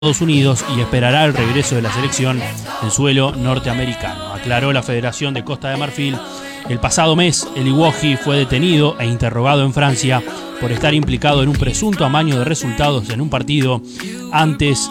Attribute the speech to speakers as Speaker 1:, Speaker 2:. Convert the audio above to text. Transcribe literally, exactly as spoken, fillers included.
Speaker 1: Estados Unidos y esperará el regreso de la selección en suelo norteamericano, aclaró la Federación de Costa de Marfil. El pasado mes, el Iwobi fue detenido e interrogado en Francia por estar implicado en un presunto amaño de resultados en un partido antes